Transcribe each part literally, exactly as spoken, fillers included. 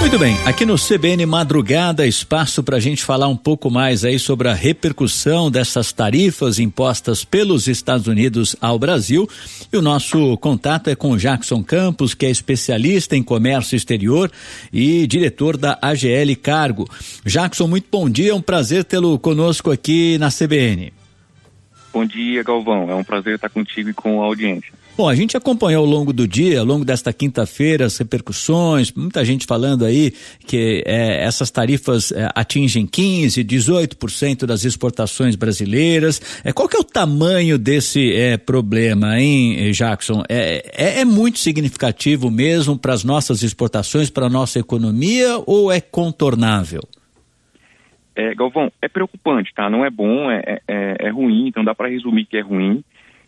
Muito bem, aqui no C B N Madrugada, espaço para a gente falar um pouco mais aí sobre a repercussão dessas tarifas impostas pelos Estados Unidos ao Brasil. E o nosso contato é com o Jackson Campos, que é especialista em comércio exterior e diretor da A G L Cargo. Jackson, muito bom dia, é um prazer tê-lo conosco aqui na C B N. Bom dia, Galvão, é um prazer estar contigo e com a audiência. Bom, a gente acompanhou ao longo do dia, ao longo desta quinta-feira, as repercussões, muita gente falando aí que é, essas tarifas é, atingem quinze, dezoito por cento das exportações brasileiras. É, qual que é o tamanho desse é, problema, hein, Jackson? É, é, é muito significativo mesmo para as nossas exportações, para a nossa economia, ou é contornável? É, Galvão, é preocupante, tá? Não é bom, é, é, é ruim, então dá para resumir que é ruim.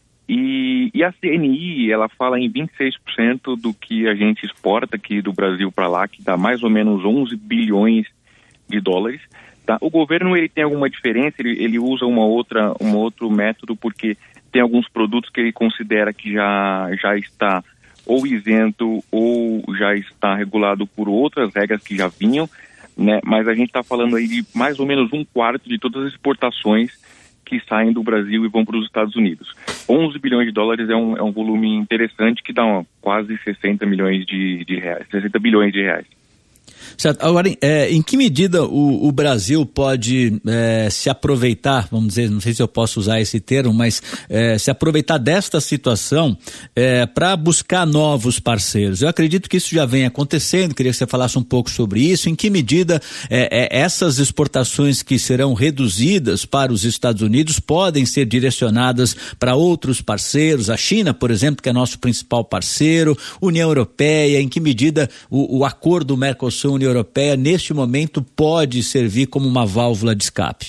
E, e a C N I, ela fala em vinte e seis por cento do que a gente exporta aqui do Brasil para lá, que dá mais ou menos onze bilhões de dólares. Tá? O governo, ele tem alguma diferença, ele, ele usa uma outra, um outro método, porque tem alguns produtos que ele considera que já, já está ou isento ou já está regulado por outras regras que já vinham, né? Mas a gente está falando aí de mais ou menos um quarto de todas as exportações que saem do Brasil e vão para os Estados Unidos. onze bilhões de dólares é um, é um volume interessante que dá uma, quase sessenta milhões de, de reais, sessenta bilhões de reais. Certo. Agora, é, em que medida o, o Brasil pode é, se aproveitar, vamos dizer, não sei se eu posso usar esse termo, mas é, se aproveitar desta situação é, para buscar novos parceiros? Eu acredito que isso já vem acontecendo, queria que você falasse um pouco sobre isso. Em que medida é, é, essas exportações que serão reduzidas para os Estados Unidos podem ser direcionadas para outros parceiros? A China, por exemplo, que é nosso principal parceiro, União Europeia, em que medida o, o acordo Mercosul União Europeia, neste momento, pode servir como uma válvula de escape?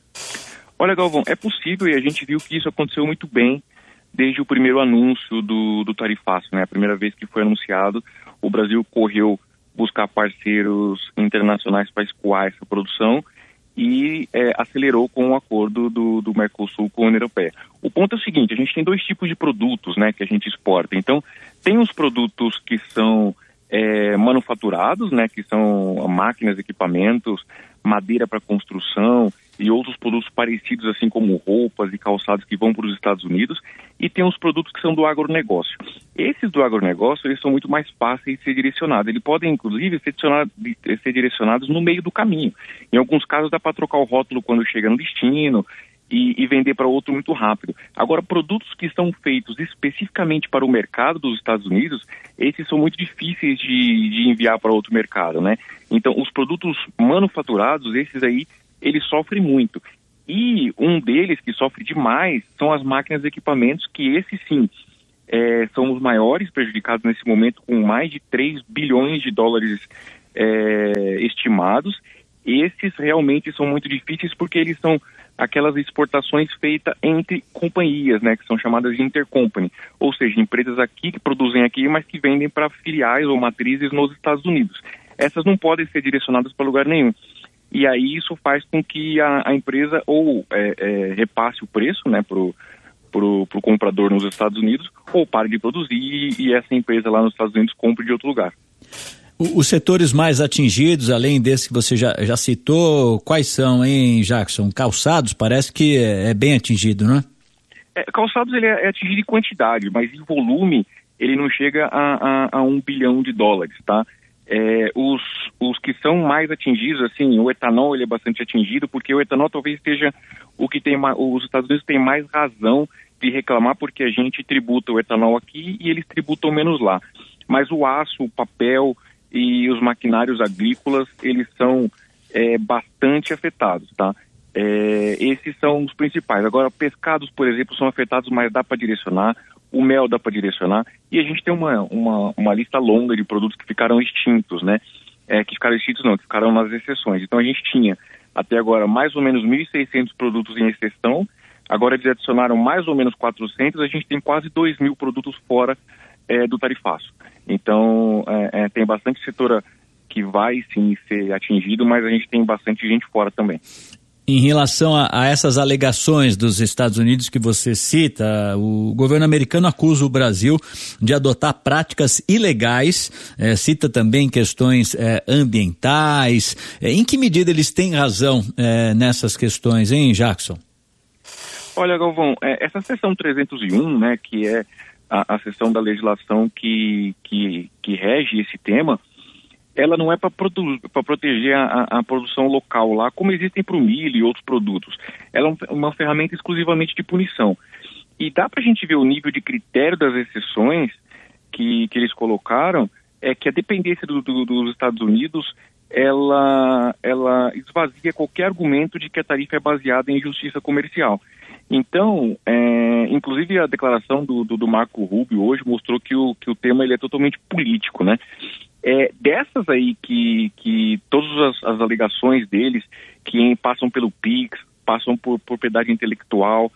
Olha, Galvão, é possível, e a gente viu que isso aconteceu muito bem desde o primeiro anúncio do, do tarifaço, né? A primeira vez que foi anunciado, o Brasil correu buscar parceiros internacionais para escoar essa produção e é, acelerou com o acordo do, do Mercosul com a União Europeia. O ponto é o seguinte, a gente tem dois tipos de produtos, né, que a gente exporta. Então, tem os produtos que são É, manufaturados, né, que são máquinas, equipamentos, madeira para construção e outros produtos parecidos, assim como roupas e calçados que vão para os Estados Unidos, e tem os produtos que são do agronegócio. Esses do agronegócio, eles são muito mais fáceis de ser direcionados. Eles podem, inclusive, ser, ser direcionados no meio do caminho. Em alguns casos, dá para trocar o rótulo quando chega no destino, E, e vender para outro muito rápido. Agora, produtos que são feitos especificamente para o mercado dos Estados Unidos, esses são muito difíceis de, de enviar para outro mercado, né? Então, os produtos manufaturados, esses aí, eles sofrem muito. E um deles que sofre demais são as máquinas e equipamentos, que esses sim, é, são os maiores prejudicados nesse momento, com mais de três bilhões de dólares é, estimados. Esses realmente são muito difíceis porque eles são aquelas exportações feitas entre companhias, né, que são chamadas de intercompany, ou seja, empresas aqui que produzem aqui, mas que vendem para filiais ou matrizes nos Estados Unidos. Essas não podem ser direcionadas para lugar nenhum. E aí isso faz com que a, a empresa ou é, é, repasse o preço, né, pro pro, pro comprador nos Estados Unidos, ou pare de produzir e, e essa empresa lá nos Estados Unidos compre de outro lugar. Os setores mais atingidos, além desse que você já, já citou, quais são, hein, Jackson? Calçados parece que é, é bem atingido, não é? é calçados ele é, é atingido em quantidade, mas em volume ele não chega a, a, a um bilhão de dólares, tá? É, os, os que são mais atingidos, assim, o etanol ele é bastante atingido, porque o etanol talvez seja o que tem, os Estados Unidos têm mais razão de reclamar, porque a gente tributa o etanol aqui e eles tributam menos lá. Mas o aço, o papel e os maquinários agrícolas, eles são é, bastante afetados, tá? É, esses são os principais. Agora, pescados, por exemplo, são afetados, mas dá para direcionar, o mel dá para direcionar, e a gente tem uma, uma, uma lista longa de produtos que ficaram extintos, né? É, que ficaram extintos não, que ficaram nas exceções. Então a gente tinha, até agora, mais ou menos mil e seiscentos produtos em exceção, agora eles adicionaram mais ou menos quatrocentos, a gente tem quase dois mil produtos fora é, do tarifaço. Então, é, é, tem bastante setor que vai sim ser atingido, mas a gente tem bastante gente fora também. Em relação a, a essas alegações dos Estados Unidos que você cita, o governo americano acusa o Brasil de adotar práticas ilegais, eh, cita também questões eh, ambientais. Eh, em que medida eles têm razão eh, nessas questões, hein, Jackson? Olha, Galvão, essa seção trezentos e um, né, que é a, a seção da legislação que, que, que rege esse tema, ela não é para proteger a, a produção local lá, como existem para o milho e outros produtos. Ela é uma ferramenta exclusivamente de punição. E dá para a gente ver o nível de critério das exceções que, que eles colocaram, é que a dependência do, do, dos Estados Unidos, ela, ela esvazia qualquer argumento de que a tarifa é baseada em justiça comercial. Então, é, inclusive a declaração do, do, do Marco Rubio hoje mostrou que o, que o tema ele é totalmente político, né? É, dessas aí que, que todas as, as alegações deles, que passam pelo PIX, passam por propriedade intelectual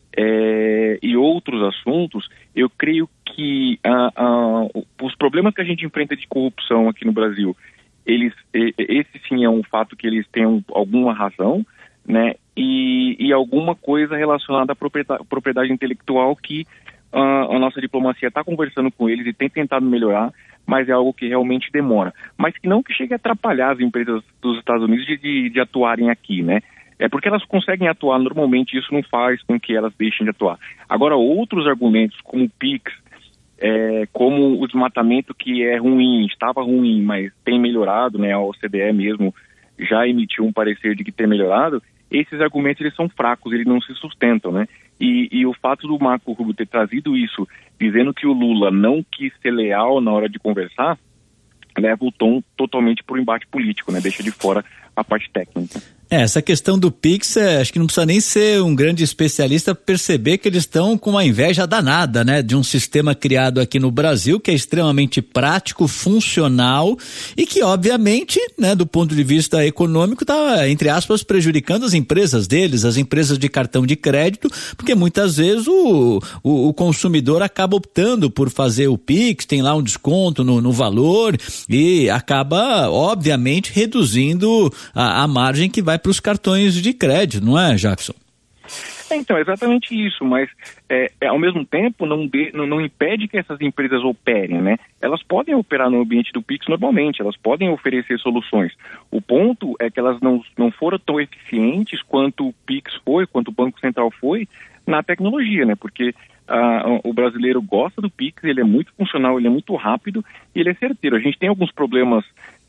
é, e outros assuntos, eu creio que a, a, os problemas que a gente enfrenta de corrupção aqui no Brasil, eles, esse sim é um fato que eles têm alguma razão, né? E, e alguma coisa relacionada à propriedade, propriedade intelectual que a, a nossa diplomacia está conversando com eles e tem tentado melhorar, mas é algo que realmente demora. Mas que não que chegue a atrapalhar as empresas dos Estados Unidos de, de, de atuarem aqui, né? É porque elas conseguem atuar normalmente, isso não faz com que elas deixem de atuar. Agora, outros argumentos, como o PIX, é, como o desmatamento que é ruim, estava ruim, mas tem melhorado, né? A O C D E mesmo já emitiu um parecer de que tem melhorado. Esses argumentos eles são fracos, eles não se sustentam, né? E, e o fato do Marco Rubio ter trazido isso, dizendo que o Lula não quis ser leal na hora de conversar, leva o tom totalmente para o embate político, né? Deixa de fora a parte técnica. É, essa questão do Pix, é, acho que não precisa nem ser um grande especialista para perceber que eles estão com uma inveja danada, né? De um sistema criado aqui no Brasil que é extremamente prático, funcional e que, obviamente, né, do ponto de vista econômico, está, entre aspas, prejudicando as empresas deles, as empresas de cartão de crédito, porque muitas vezes o, o, o consumidor acaba optando por fazer o Pix, tem lá um desconto no, no valor e acaba, obviamente, reduzindo a, a margem que vai para os cartões de crédito, não é, Jackson? Então, é exatamente isso, mas é, é, ao mesmo tempo não, de, não, não impede que essas empresas operem, né? Elas podem operar no ambiente do Pix normalmente, elas podem oferecer soluções. O ponto é que elas não, não foram tão eficientes quanto o Pix foi, quanto o Banco Central foi na tecnologia, né? Porque ah, o brasileiro gosta do Pix, ele é muito funcional, ele é muito rápido e ele é certeiro. A gente tem alguns problemas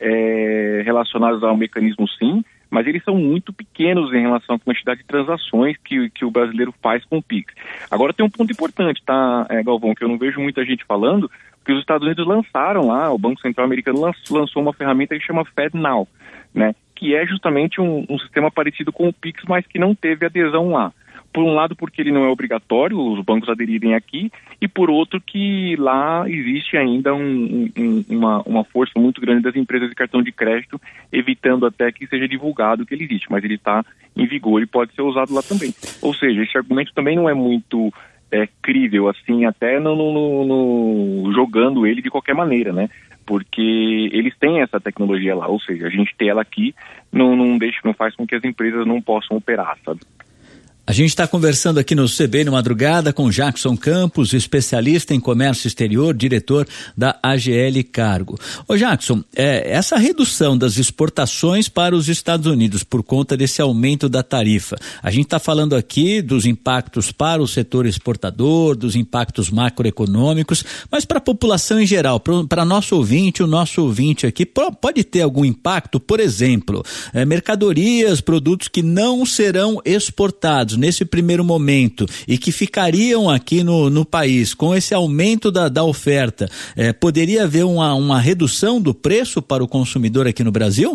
é, relacionados ao mecanismo sim, mas eles são muito pequenos em relação à quantidade de transações que, que o brasileiro faz com o Pix. Agora tem um ponto importante, tá, é, Galvão, que eu não vejo muita gente falando, porque os Estados Unidos lançaram lá, o Banco Central americano lançou uma ferramenta que chama FedNow, né, que é justamente um, um sistema parecido com o Pix, mas que não teve adesão lá. Por um lado, porque ele não é obrigatório os bancos aderirem aqui, e por outro que lá existe ainda um, um, uma, uma força muito grande das empresas de cartão de crédito, evitando até que seja divulgado que ele existe, mas ele está em vigor e pode ser usado lá também. Ou seja, esse argumento também não é muito é, crível, assim, até no, no, no, jogando ele de qualquer maneira, né? Porque eles têm essa tecnologia lá, ou seja, a gente ter ela aqui não, não, deixa, não faz com que as empresas não possam operar, sabe? A gente está conversando aqui no C B no Madrugada com Jackson Campos, especialista em comércio exterior, diretor da A G L Cargo. Ô Jackson, é, essa redução das exportações para os Estados Unidos por conta desse aumento da tarifa, a gente está falando aqui dos impactos para o setor exportador, dos impactos macroeconômicos, mas para a população em geral, para nosso ouvinte, o nosso ouvinte aqui, pode ter algum impacto? Por exemplo, é, mercadorias, produtos que não serão exportados nesse primeiro momento e que ficariam aqui no, no país, com esse aumento da, da oferta, é, poderia haver uma, uma redução do preço para o consumidor aqui no Brasil?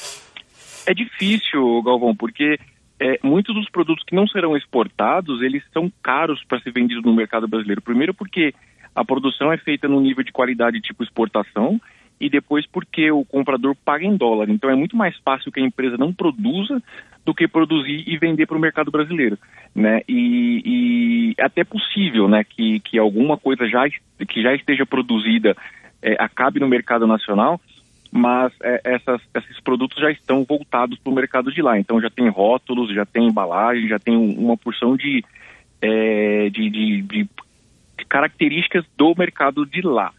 É difícil, Galvão, porque é, muitos dos produtos que não serão exportados, eles são caros para ser vendidos no mercado brasileiro. Primeiro porque a produção é feita num nível de qualidade tipo exportação, e depois porque o comprador paga em dólar. Então é muito mais fácil que a empresa não produza do que produzir e vender para o mercado brasileiro, né? E, e é até possível, né, que, que alguma coisa já, que já esteja produzida é, acabe no mercado nacional, mas é, essas, esses produtos já estão voltados para o mercado de lá. Então já tem rótulos, já tem embalagem, já tem uma porção de, é, de, de, de características do mercado de lá.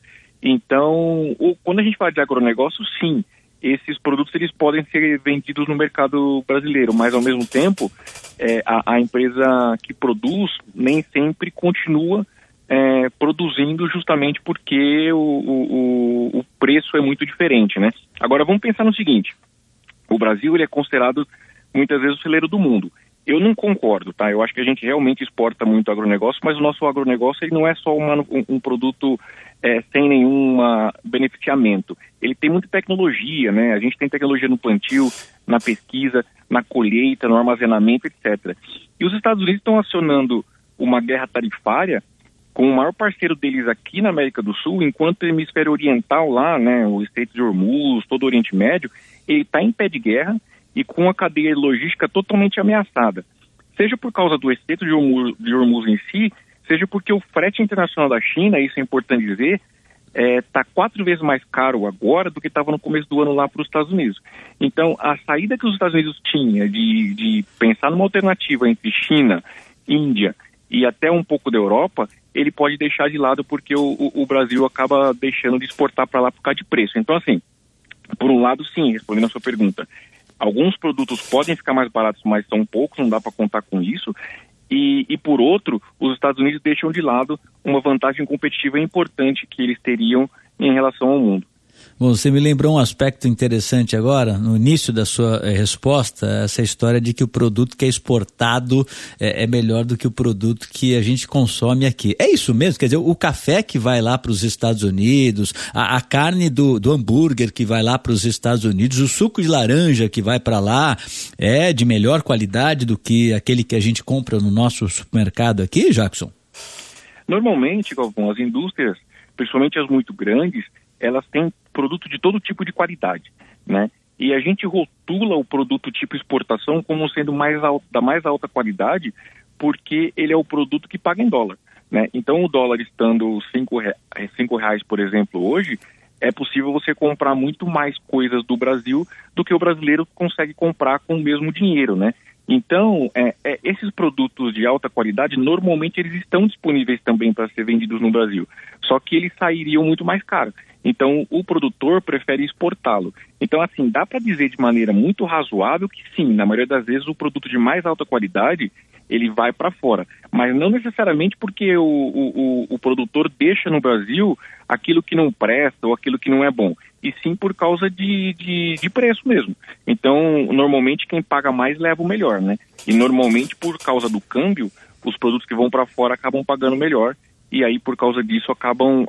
Então, o, quando a gente fala de agronegócio, sim, esses produtos eles podem ser vendidos no mercado brasileiro, mas ao mesmo tempo é, a, a empresa que produz nem sempre continua é, produzindo, justamente porque o, o, o preço é muito diferente, né? Agora vamos pensar no seguinte: o Brasil ele é considerado muitas vezes o celeiro do mundo. Eu não concordo, tá? Eu acho que a gente realmente exporta muito agronegócio, mas o nosso agronegócio ele não é só uma, um, um produto é, sem nenhum beneficiamento. Ele tem muita tecnologia, né? A gente tem tecnologia no plantio, na pesquisa, na colheita, no armazenamento, etcétera. E os Estados Unidos estão acionando uma guerra tarifária com o maior parceiro deles aqui na América do Sul, enquanto o hemisfério oriental lá, né, o Estreito de Hormuz, todo o Oriente Médio, ele está em pé de guerra e com a cadeia logística totalmente ameaçada. Seja por causa do Estreito de Hormuz, de Hormuz em si, seja porque o frete internacional da China, isso é importante dizer, está é, quatro vezes mais caro agora do que estava no começo do ano lá para os Estados Unidos. Então, a saída que os Estados Unidos tinha de, de pensar numa alternativa entre China, Índia e até um pouco da Europa, ele pode deixar de lado porque o, o, o Brasil acaba deixando de exportar para lá por causa de preço. Então, assim, por um lado, sim, respondendo a sua pergunta, alguns produtos podem ficar mais baratos, mas são poucos, não dá para contar com isso. E, e, por outro, os Estados Unidos deixam de lado uma vantagem competitiva importante que eles teriam em relação ao mundo. Bom, você me lembrou um aspecto interessante agora, no início da sua eh, resposta, essa história de que o produto que é exportado é, é melhor do que o produto que a gente consome aqui. É isso mesmo? Quer dizer, o café que vai lá para os Estados Unidos, a, a carne do, do hambúrguer que vai lá para os Estados Unidos, o suco de laranja que vai para lá é de melhor qualidade do que aquele que a gente compra no nosso supermercado aqui, Jackson? Normalmente, Galvão, as indústrias, principalmente as muito grandes, elas têm produto de todo tipo de qualidade, né? E a gente rotula o produto tipo exportação como sendo mais alto, da mais alta qualidade, porque ele é o produto que paga em dólar, né? Então, o dólar estando cinco, cinco reais, por exemplo, hoje, é possível você comprar muito mais coisas do Brasil do que o brasileiro consegue comprar com o mesmo dinheiro, né? Então, é, é, esses produtos de alta qualidade, normalmente eles estão disponíveis também para ser vendidos no Brasil, só que eles sairiam muito mais caros. Então, o produtor prefere exportá-lo. Então, assim, dá para dizer de maneira muito razoável que sim, na maioria das vezes o produto de mais alta qualidade, ele vai para fora. Mas não necessariamente porque o, o, o produtor deixa no Brasil aquilo que não presta ou aquilo que não é bom, e sim por causa de, de, de preço mesmo. Então, normalmente quem paga mais leva o melhor, né? E normalmente por causa do câmbio, os produtos que vão para fora acabam pagando melhor, e aí por causa disso acabam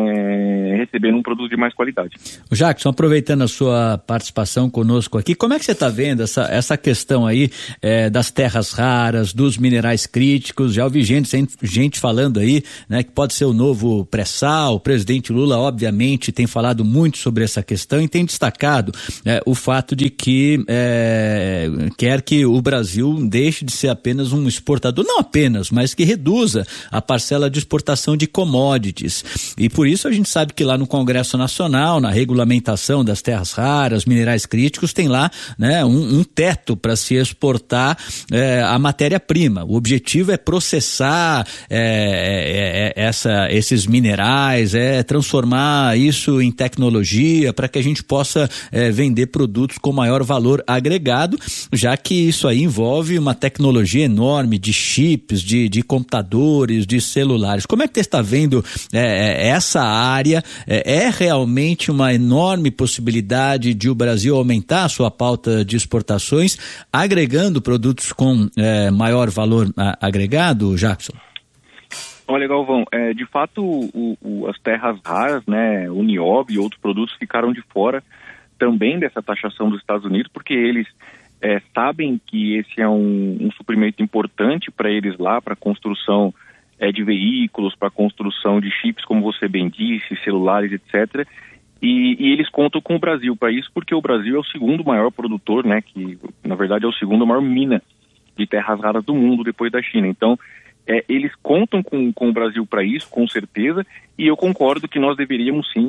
é, recebendo um produto de mais qualidade. O Jackson, aproveitando a sua participação conosco aqui, como é que você está vendo essa, essa questão aí é, das terras raras, dos minerais críticos? Já ouvi gente, gente falando aí, né, que pode ser o novo pré-sal. O presidente Lula, obviamente, tem falado muito sobre essa questão e tem destacado é, o fato de que é, quer que o Brasil deixe de ser apenas um exportador, não apenas, mas que reduza a parcela de exportação de commodities. E por isso a gente sabe que lá no Congresso Nacional, na regulamentação das terras raras, minerais críticos, tem lá, né, um, um teto para se exportar é, a matéria-prima. O objetivo é processar é, é, é, essa, esses minerais, é transformar isso em tecnologia para que a gente possa é, vender produtos com maior valor agregado, já que isso aí envolve uma tecnologia enorme de chips, de, de computadores, de celulares. Como é que você está vendo é, essa área? É, é realmente uma enorme possibilidade de o Brasil aumentar a sua pauta de exportações, agregando produtos com é, maior valor a, agregado, Jackson? Olha, Galvão, é, de fato o, o, as terras raras, né, o nióbio e outros produtos ficaram de fora também dessa taxação dos Estados Unidos, porque eles é, sabem que esse é um, um suprimento importante para eles lá, para a construção É, de veículos, para construção de chips, como você bem disse, celulares, etcétera. E, e eles contam com o Brasil para isso, porque o Brasil é o segundo maior produtor, né, que na verdade é o segundo maior mina de terras raras do mundo, depois da China. Então, é, eles contam com, com o Brasil para isso, com certeza, e eu concordo que nós deveríamos sim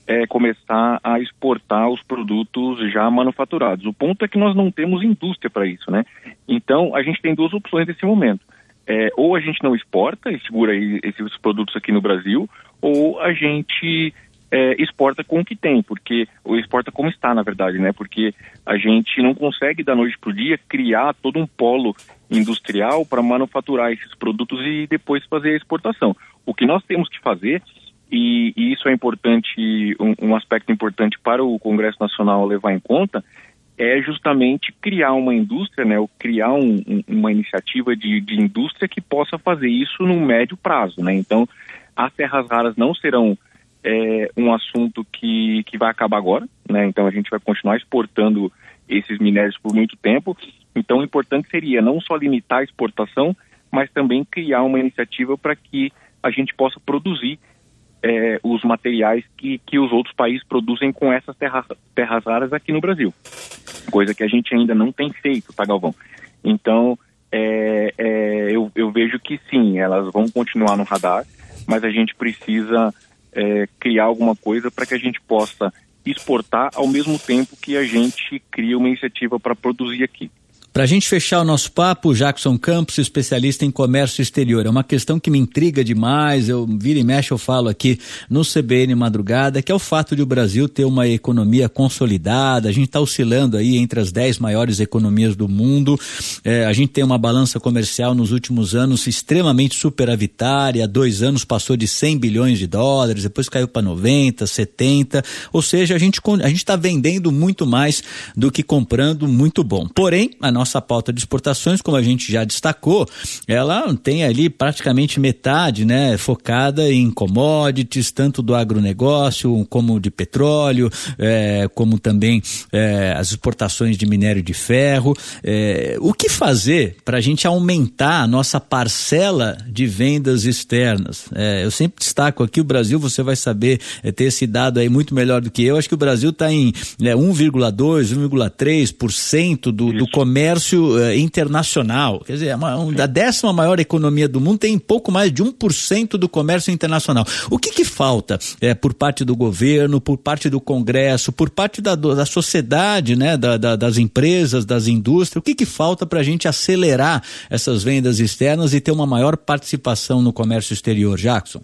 é, começar a exportar os produtos já manufaturados. O ponto é que nós não temos indústria para isso, né? Então, a gente tem duas opções nesse momento. É, ou a gente não exporta e segura aí esses produtos aqui no Brasil, ou a gente é, exporta com o que tem, porque, ou exporta como está, na verdade, né? Porque a gente não consegue, da noite para o dia, criar todo um polo industrial para manufaturar esses produtos e depois fazer a exportação. O que nós temos que fazer, e, e isso é importante, um, um aspecto importante para o Congresso Nacional levar em conta, é justamente criar uma indústria, né, ou criar um, um, uma iniciativa de, de indústria que possa fazer isso no médio prazo, né? Então, as terras raras não serão é, um assunto que, que vai acabar agora, né? Então, a gente vai continuar exportando esses minérios por muito tempo. Então, o importante seria não só limitar a exportação, mas também criar uma iniciativa para que a gente possa produzir É, os materiais que, que os outros países produzem com essas terras, terras raras aqui no Brasil. Coisa que a gente ainda não tem feito, tá, Galvão? Então, é, é, eu, eu vejo que sim, elas vão continuar no radar, mas a gente precisa é, criar alguma coisa para que a gente possa exportar ao mesmo tempo que a gente cria uma iniciativa para produzir aqui. Para a gente fechar o nosso papo, Jackson Campos, especialista em comércio exterior. É uma questão que me intriga demais, eu vira e mexe, eu falo aqui no C B N Madrugada, que é o fato de o Brasil ter uma economia consolidada. A gente está oscilando aí entre as dez maiores economias do mundo. É, a gente tem uma balança comercial nos últimos anos extremamente superavitária. Há dois anos passou de cem bilhões de dólares, depois caiu para noventa, setenta. Ou seja, a gente a gente está vendendo muito mais do que comprando, muito bom. Porém, a nossa Nossa pauta de exportações, como a gente já destacou, ela tem ali praticamente metade, né, focada em commodities, tanto do agronegócio como de petróleo, é, como também é, as exportações de minério de ferro. É, o que fazer para a gente aumentar a nossa parcela de vendas externas? É, eu sempre destaco aqui, o Brasil, você vai saber é, ter esse dado aí muito melhor do que eu, acho que o Brasil está em né, um vírgula dois, um vírgula três por cento do, do comércio internacional, quer dizer, uma, um, a décima maior economia do mundo tem pouco mais de um por cento do comércio internacional. O que que falta é, por parte do governo, por parte do Congresso, por parte da, da sociedade, né, da, da, das empresas, das indústrias, o que que falta para a gente acelerar essas vendas externas e ter uma maior participação no comércio exterior, Jackson?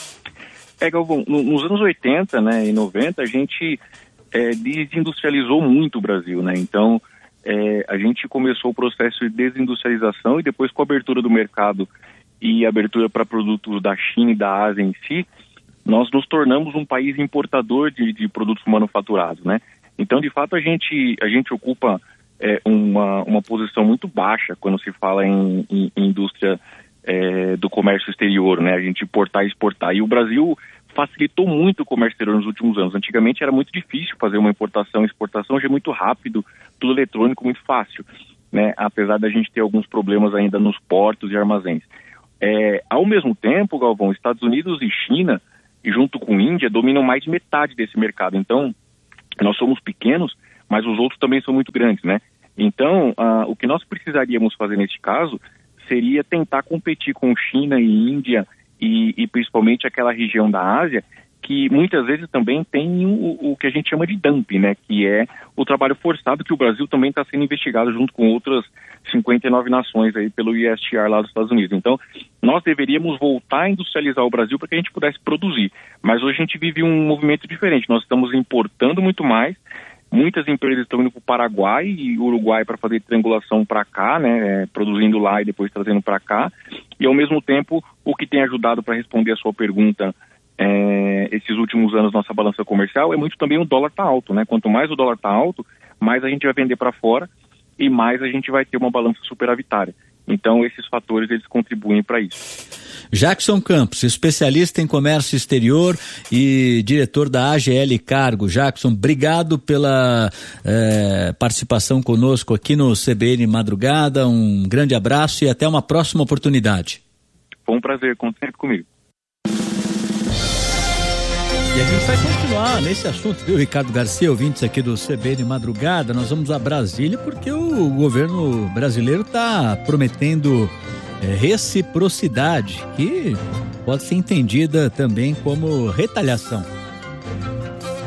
É, Galvão, nos anos oitenta, né, e noventa, a gente é, desindustrializou muito o Brasil, né, então É, a gente começou o processo de desindustrialização e depois com a abertura do mercado e abertura para produtos da China e da Ásia em si, nós nos tornamos um país importador de, de produtos manufaturados, né? Então, de fato, a gente, a gente ocupa é, uma, uma posição muito baixa quando se fala em, em, em indústria é, do comércio exterior, né? A gente importar e exportar. E o Brasil facilitou muito o comércio exterior nos últimos anos. Antigamente era muito difícil fazer uma importação e exportação, hoje é muito rápido, tudo eletrônico, muito fácil, né? Apesar da gente ter alguns problemas ainda nos portos e armazéns. É, ao mesmo tempo, Galvão, Estados Unidos e China, e junto com Índia, dominam mais de metade desse mercado. Então, nós somos pequenos, mas os outros também são muito grandes, né? Então, ah, o que nós precisaríamos fazer neste caso seria tentar competir com China e Índia E, e principalmente aquela região da Ásia, que muitas vezes também tem o, o que a gente chama de dumping, né? Que é o trabalho forçado, que o Brasil também está sendo investigado junto com outras cinquenta e nove nações aí pelo U S T R lá dos Estados Unidos. Então, nós deveríamos voltar a industrializar o Brasil para que a gente pudesse produzir. Mas hoje a gente vive um movimento diferente, nós estamos importando muito mais. Muitas empresas estão indo para o Paraguai e Uruguai para fazer triangulação para cá, né, produzindo lá e depois trazendo para cá. E, ao mesmo tempo, o que tem ajudado para responder a sua pergunta, é, esses últimos anos, nossa balança comercial, é muito também o dólar tá alto, né? Quanto mais o dólar tá alto, mais a gente vai vender para fora e mais a gente vai ter uma balança superavitária. Então, esses fatores, eles contribuem para isso. Jackson Campos, especialista em comércio exterior e diretor da A G L Cargo. Jackson, obrigado pela eh, participação conosco aqui no C B N Madrugada. Um grande abraço e até uma próxima oportunidade. Foi um prazer, conte sempre comigo. E a gente vai continuar nesse assunto, viu, Ricardo Garcia, ouvintes aqui do C B N Madrugada. Nós vamos a Brasília porque o governo brasileiro está prometendo É, reciprocidade, que pode ser entendida também como retaliação.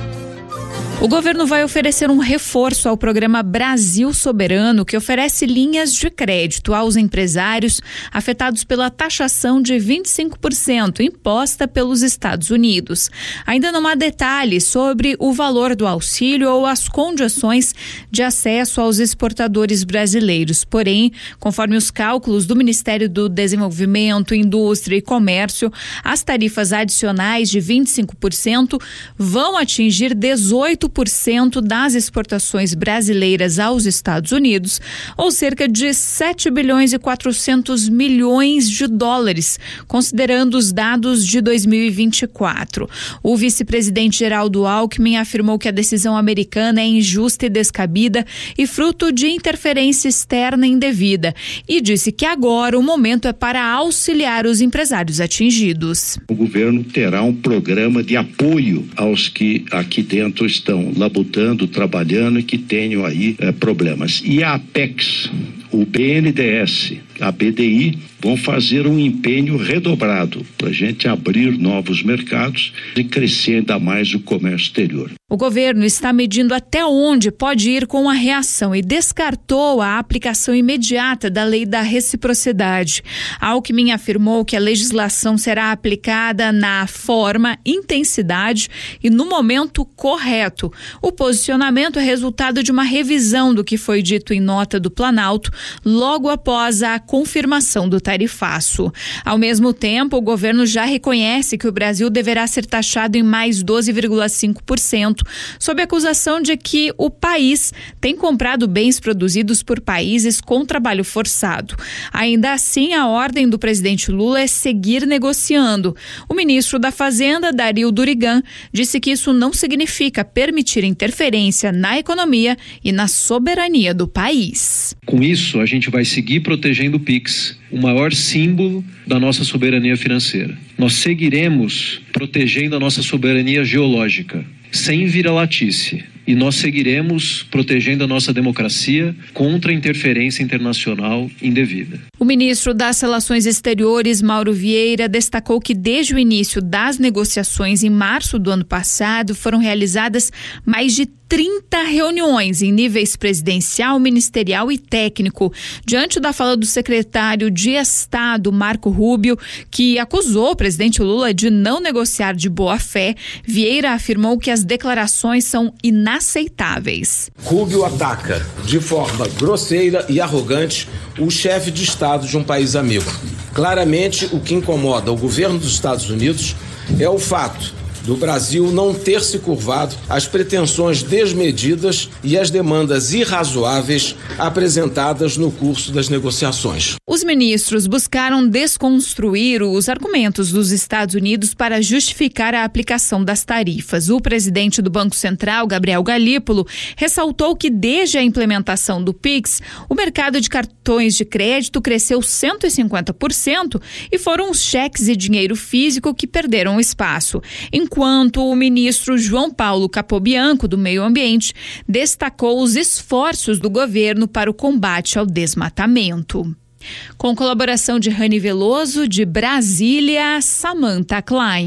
O governo vai oferecer um reforço ao programa Brasil Soberano, que oferece linhas de crédito aos empresários afetados pela taxação de vinte e cinco por cento imposta pelos Estados Unidos. Ainda não há detalhes sobre o valor do auxílio ou as condições de acesso aos exportadores brasileiros. Porém, conforme os cálculos do Ministério do Desenvolvimento, Indústria e Comércio, as tarifas adicionais de vinte e cinco por cento vão atingir dezoito por cento das exportações brasileiras aos Estados Unidos, ou cerca de sete bilhões e quatrocentos milhões de dólares, considerando os dados de dois mil e vinte e quatro. O vice-presidente Geraldo Alckmin afirmou que a decisão americana é injusta e descabida e fruto de interferência externa indevida e disse que agora o momento é para auxiliar os empresários atingidos. O governo terá um programa de apoio aos que aqui dentro estão labutando, trabalhando e que tenham aí é, problemas. E a Apex, o B N D E S, a B D I vão fazer um empenho redobrado para a gente abrir novos mercados e crescer ainda mais o comércio exterior. O governo está medindo até onde pode ir com a reação e descartou a aplicação imediata da lei da reciprocidade. Alckmin afirmou que a legislação será aplicada na forma, intensidade e no momento correto. O posicionamento é resultado de uma revisão do que foi dito em nota do Planalto logo após a confirmação do tarifaço. Ao mesmo tempo, o governo já reconhece que o Brasil deverá ser taxado em mais doze vírgula cinco por cento, sob a acusação de que o país tem comprado bens produzidos por países com trabalho forçado. Ainda assim, a ordem do presidente Lula é seguir negociando. O ministro da Fazenda, Dario Durigan, disse que isso não significa permitir interferência na economia e na soberania do país. Com isso, a gente vai seguir protegendo o Pix, o maior símbolo da nossa soberania financeira. Nós seguiremos protegendo a nossa soberania geológica, sem vira-latice. E nós seguiremos protegendo a nossa democracia contra a interferência internacional indevida. O ministro das Relações Exteriores, Mauro Vieira, destacou que desde o início das negociações em março do ano passado foram realizadas mais de trinta reuniões em níveis presidencial, ministerial e técnico. Diante da fala do secretário de Estado, Marco Rubio, que acusou o presidente Lula de não negociar de boa fé, Vieira afirmou que as declarações são inaceitáveis. Rubio ataca de forma grosseira e arrogante o chefe de Estado de um país amigo. Claramente, o que incomoda o governo dos Estados Unidos é o fato do Brasil não ter se curvado às pretensões desmedidas e às demandas irrazoáveis apresentadas no curso das negociações. Os ministros buscaram desconstruir os argumentos dos Estados Unidos para justificar a aplicação das tarifas. O presidente do Banco Central, Gabriel Galípolo, ressaltou que desde a implementação do Pix, o mercado de cartões de crédito cresceu cento e cinquenta por cento e foram os cheques e dinheiro físico que perderam espaço. Enquanto o ministro João Paulo Capobianco, do Meio Ambiente, destacou os esforços do governo para o combate ao desmatamento. Com colaboração de Rani Veloso, de Brasília, Samantha Klein.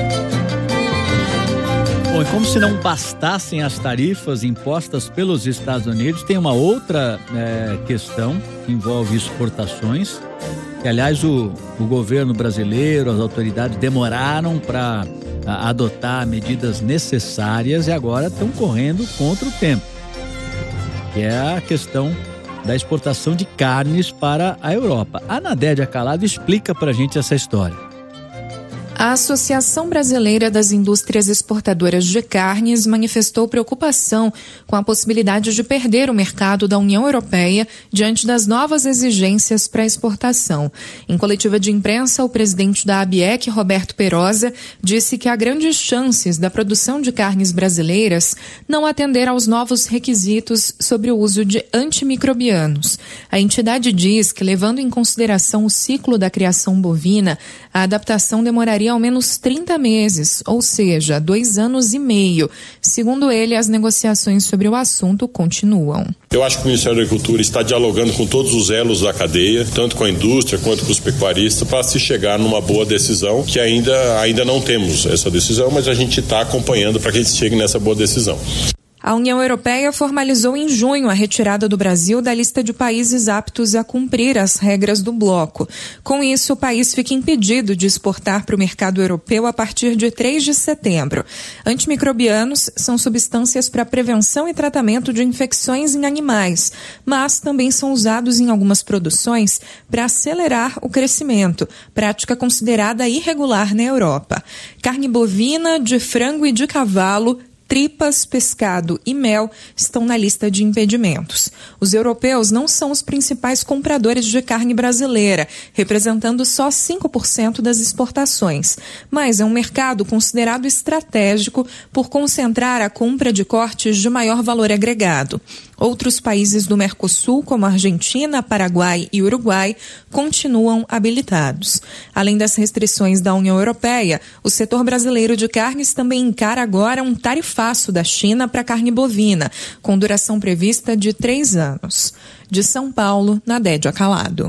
Bom, e como se não bastassem as tarifas impostas pelos Estados Unidos, tem uma outra é, questão que envolve exportações, que aliás o, o governo brasileiro, as autoridades demoraram para adotar medidas necessárias e agora estão correndo contra o tempo, que é a questão da exportação de carnes para a Europa. A Nadédia Calado explica pra gente essa história. A Associação Brasileira das Indústrias Exportadoras de Carnes manifestou preocupação com a possibilidade de perder o mercado da União Europeia diante das novas exigências para exportação. Em coletiva de imprensa, o presidente da A B E C, Roberto Perosa, disse que há grandes chances da produção de carnes brasileiras não atender aos novos requisitos sobre o uso de antimicrobianos. A entidade diz que, levando em consideração o ciclo da criação bovina, a adaptação demoraria ao menos trinta meses, ou seja, dois anos e meio. Segundo ele, as negociações sobre o assunto continuam. Eu acho que o Ministério da Agricultura está dialogando com todos os elos da cadeia, tanto com a indústria quanto com os pecuaristas, para se chegar numa boa decisão, que ainda, ainda não temos essa decisão, mas a gente está acompanhando para que a gente chegue nessa boa decisão. A União Europeia formalizou em junho a retirada do Brasil da lista de países aptos a cumprir as regras do bloco. Com isso, o país fica impedido de exportar para o mercado europeu a partir de três de setembro. Antimicrobianos são substâncias para prevenção e tratamento de infecções em animais, mas também são usados em algumas produções para acelerar o crescimento, prática considerada irregular na Europa. Carne bovina, de frango e de cavalo, tripas, pescado e mel estão na lista de impedimentos. Os europeus não são os principais compradores de carne brasileira, representando só cinco por cento das exportações. Mas é um mercado considerado estratégico por concentrar a compra de cortes de maior valor agregado. Outros países do Mercosul, como Argentina, Paraguai e Uruguai, continuam habilitados. Além das restrições da União Europeia, o setor brasileiro de carnes também encara agora um tarifaço da China para carne bovina, com duração prevista de três anos. De São Paulo, Nadédia Calado.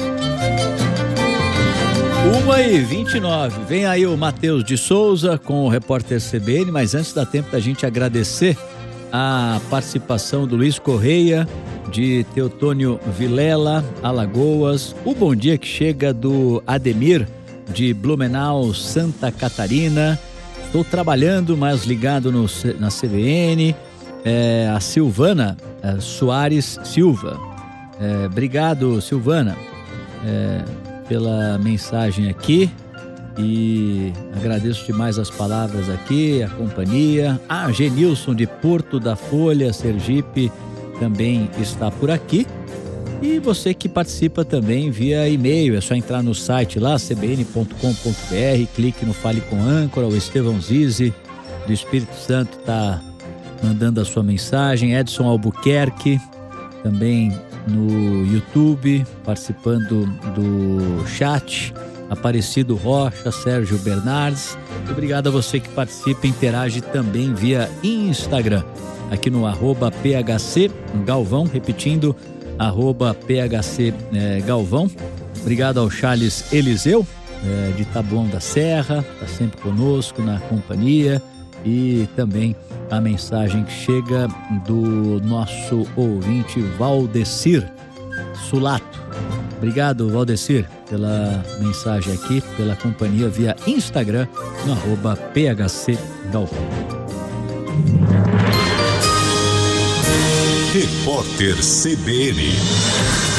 uma e vinte e nove. Vem aí o Matheus de Souza com o repórter C B N, mas antes dá tempo da gente agradecer a participação do Luiz Correia, de Teotônio Vilela, Alagoas, o bom dia que chega do Ademir, de Blumenau, Santa Catarina. Estou trabalhando, mas ligado no, na C B N. É, a Silvana é, Soares Silva. É, obrigado, Silvana, é, pela mensagem aqui. E agradeço demais as palavras aqui, a companhia. Ah, Genilson de Porto da Folha, Sergipe, também está por aqui. E você que participa também via e-mail, é só entrar no site lá, c b n ponto com ponto b r, clique no Fale com Âncora. O Estevão Zizi, do Espírito Santo, está mandando a sua mensagem. Edson Albuquerque, também no YouTube, participando do chat. Aparecido Rocha, Sérgio Bernardes. Obrigado a você que participa e interage também via Instagram, aqui no arroba P H C Galvão, repetindo, arroba P H C eh, Galvão. Obrigado ao Charles Eliseu, eh, de Taboão da Serra, está sempre conosco na companhia. E também a mensagem que chega do nosso ouvinte Valdecir Sulato. Obrigado, Valdecir, pela mensagem aqui, pela companhia via Instagram, no arroba P H C Galvão. Repórter C B N.